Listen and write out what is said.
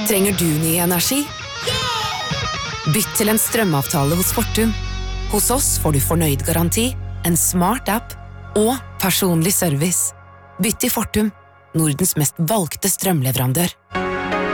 Trenger du ny energi? Bytt til en strømavtale hos Fortum. Hos oss får du fornøyd garanti, en smart app og personlig service. Bytt til Fortum, Nordens mest valgte strømleverandør.